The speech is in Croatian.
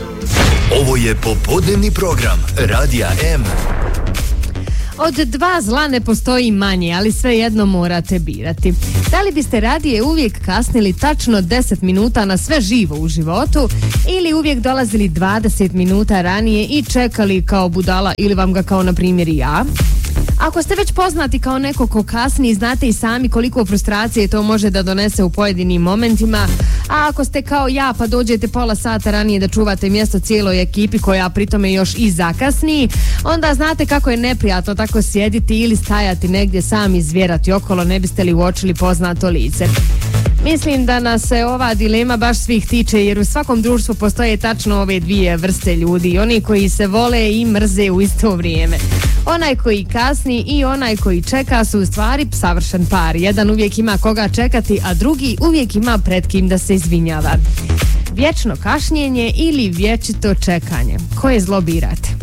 Ovo je popodnevni program Radija M. Od dva zla ne postoji manje, ali svejedno morate birati. Da li biste radije uvijek kasnili tačno 10 minuta na sve živo u životu ili uvijek dolazili 20 minuta ranije i čekali kao budala ili vam ga kao na primjer i ja? Ako ste već poznati kao neko ko kasni, znate i sami koliko frustracije to može da donese u pojedinim momentima, a ako ste kao ja pa dođete pola sata ranije da čuvate mjesto cijeloj ekipi koja pritome još i zakasni, onda znate kako je neprijatno tako sjediti ili stajati negdje sami izvjerati okolo, ne biste li uočili poznato lice. Mislim da nas se ova dilema baš svih tiče, jer u svakom društvu postoje tačno ove dvije vrste ljudi, oni koji se vole i mrze u isto vrijeme. Onaj koji kasni i onaj koji čeka su u stvari savršen par. Jedan uvijek ima koga čekati, a drugi uvijek ima pred kim da se izvinjava. Vječno kašnjenje ili vječito čekanje? Koje zlo birate?